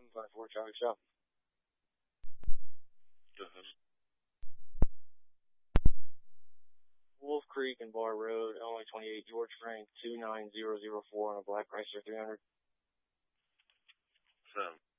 754 traffic stop. Go ahead. Wolf Creek and Bar Road, Illinois 28, George Frank 29004 on a black Chrysler 300. 7.